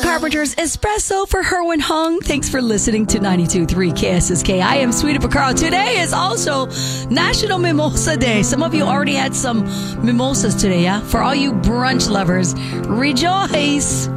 Carpenter's Espresso for Herwin Hung. Thanks for listening to 92.3 KSSK. I am Sweetie Picaro. Today is also National Mimosa Day. Some of you already had some mimosas today, yeah? For all you brunch lovers, rejoice!